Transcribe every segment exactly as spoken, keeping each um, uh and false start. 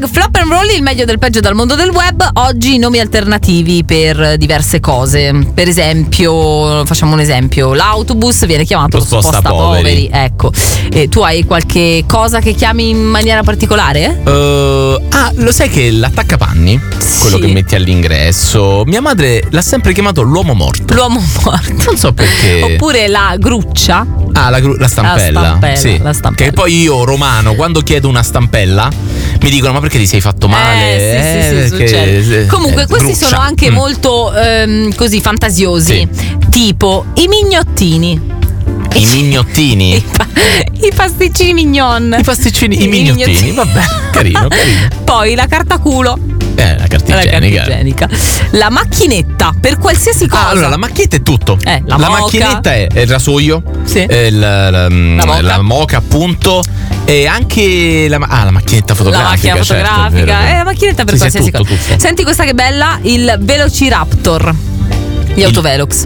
Hashtag Flop and Roll, il meglio del peggio dal mondo del web. Oggi nomi alternativi per diverse cose. Per esempio, facciamo un esempio, l'autobus viene chiamato Lo sposta sposta poveri. poveri. Ecco. E tu hai qualche cosa che chiami in maniera particolare? Uh, ah, lo sai che l'attaccapanni, quello Sì. che metti all'ingresso, mia madre l'ha sempre chiamato l'uomo morto. L'uomo morto. Non so perché. Oppure la gruccia. Ah, la, gru- la stampella. La stampella, sì. la stampella. Che poi io, romano, quando chiedo una stampella, mi dicono: ma perché ti sei fatto male? Eh, sì, sì, sì, perché- succede. Comunque eh, questi gruccia. sono anche Mm. molto ehm, così fantasiosi. Sì. Tipo i mignottini. I mignottini. I, pa- i pasticcini mignon. I pasticcini, i mignottini. Vabbè, carino, carino. Poi la carta culo. Eh, la carta La carta igienica. igienica. La macchinetta per qualsiasi cosa. Ah, allora la macchinetta è tutto. Eh, la la moca. macchinetta è, è il rasoio, Sì. è il- la, la, moca. la moca, appunto. E anche la, ah, la macchinetta La fotografica. macchina certo, fotografica, è vero, è vero. eh, la macchinetta per Sì, sì, è qualsiasi tutto, cosa. tutto. Senti questa che bella, il Velociraptor. Gli Il- autovelox.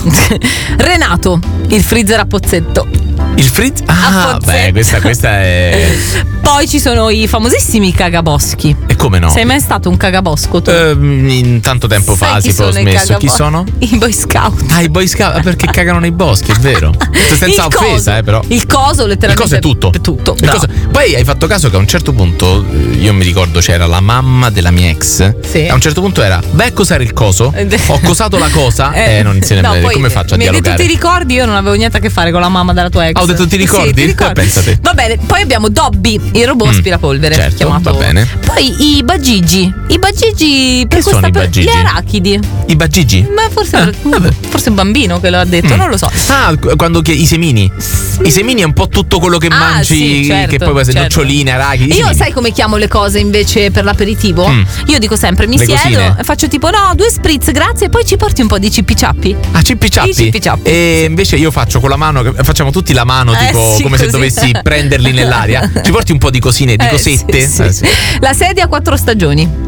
Renato, il freezer a pozzetto. Il frizz. A Ah, pozzetto. beh, questa, questa è. Poi ci sono i famosissimi cagaboschi. E come no? Sei mai stato un cagabosco tu? Ehm, in tanto tempo Sai fa chi si può sono i smesso. Chi cagaboschi? sono? I Boy Scout. Ah, i Boy Scout. Perché cagano nei boschi, è vero. Senza Il offesa, coso. eh, però. Il coso letteralmente. Il coso è tutto. Tutto. Il bravo. coso- Poi hai fatto caso che a un certo punto, eh, io mi ricordo c'era la mamma della mia ex. Sì. A un certo punto era: vai a cosare il coso. Ho cosato la cosa. Eh, non insieme no, a me. poi Come faccio a mi hai dialogare? detto ti ricordi? Io non avevo niente a che fare con la mamma della tua ex. Ah, ho detto ti ricordi? Sì, ti ricordi. Eh, pensa te. Va bene, poi abbiamo Dobby, il robot Mm, aspirapolvere. certo, chiamato. va bene. Poi i bagigi. I bagigi per Che sono questa i per- bagigi? Gli arachidi. I bagigi? Ma forse, Ah, vabbè. forse un bambino che lo ha detto, Mm. non lo so. Ah, qu- quando che, i semini. I semini è un po' tutto quello che Ah, mangi, sì, certo, che poi può essere certo. noccioline, arachidi. i Io semini. sai come chiamo le cose invece per l'aperitivo? Mm. Io dico sempre mi Le siedo cosine? e faccio tipo no, due spritz, grazie, e poi ci porti un po' di cippi ciappi. Ah, cippi ciappi. I cippi ciappi. E invece io faccio con la mano, facciamo tutti la mano, Eh, tipo sì, come se così. dovessi prenderli nell'aria. Ci porti un po' di cosine, di Eh, cosette. sì, sì, Eh, sì. sì. La sedia a quattro stagioni.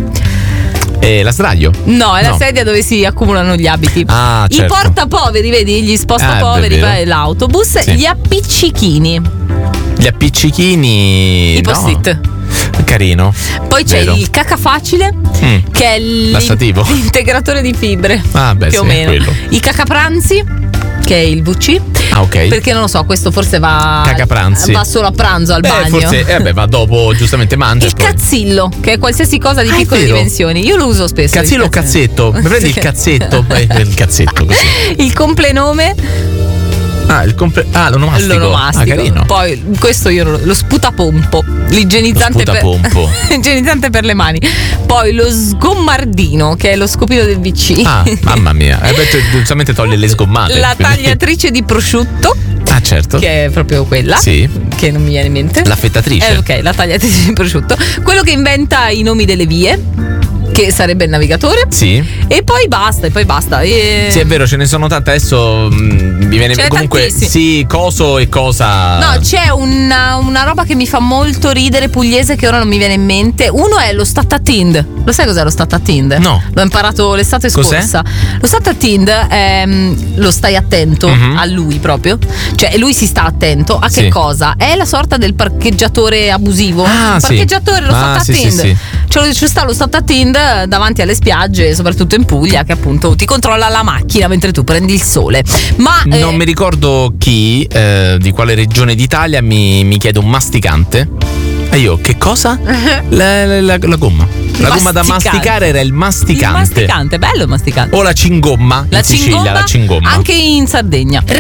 E la sdraio. No, è la No. sedia dove si accumulano gli abiti. Ah, certo. I portapoveri, vedi? Gli spostapoveri, Ah, è vero. poi l'autobus, Sì. gli appiccichini, Gli appiccichini. i no. post-it. Carino. Poi c'è Vero. il cacafacile, Mm. che è l'in- Lassativo. l'integratore di fibre. Ah, beh, più o sì, è meno. quello. I cacapranzi, che è il V C. Ah, ok. Perché non lo so, questo forse va Cacapranzi. va solo a pranzo al Beh, bagno. forse, eh, beh, va dopo, giustamente mangia. Il e poi- cazzillo, che è qualsiasi cosa di Ah, è piccole vero. dimensioni. Io lo uso spesso. Cazzillo o il cazzetto? Mi prendi il Sì. cazzetto? Beh, il cazzetto così. Il complenome, Ah, il comple- ah, l'onomastico. l'onomastico. Ah, carino. Poi questo io non lo, lo sputapompo, l'igienizzante Lo per, sputapompo. igienizzante per le mani. Poi lo sgommardino, che è lo scopino del V C. Ah, mamma mia. Eh, beh, giustamente toglie le sgommate. La quindi- tagliatrice di prosciutto, Ah, certo. che è proprio quella. Sì. Che non mi viene in mente. L'affettatrice. Eh, ok, la tagliatrice di prosciutto. Quello che inventa i nomi delle vie, che sarebbe il navigatore. Sì. E poi basta, e poi basta. E... Sì, è vero, ce ne sono tante. Adesso mm, mi viene Ce ne comunque tantissimi. sì, coso e cosa. No, c'è una, una roba che mi fa molto ridere pugliese che ora non mi viene in mente. Uno è lo statatind. Lo sai cos'è lo statatind? No. L'ho imparato l'estate Cos'è? scorsa. Lo statatind è mm, lo stai attento Mhm. a lui proprio. Cioè lui si sta attento a che Sì. cosa? È la sorta del parcheggiatore abusivo. Ah, Il sì. parcheggiatore, lo Ah, sì, statatind. sì, sì. Cioè, ci sta lo statatind davanti alle spiagge, soprattutto in Puglia, che appunto ti controlla la macchina mentre tu prendi il sole. Ma eh, Non mi ricordo chi, eh, di quale regione d'Italia mi, mi chiede un masticante. E io, che cosa? La, la- la- la gomma. La gomma da Masticante. masticare era il il masticante. masticante, bello il masticante. O la cingomma La in Sicilia, cingomma, la cingomma. anche in Sardegna.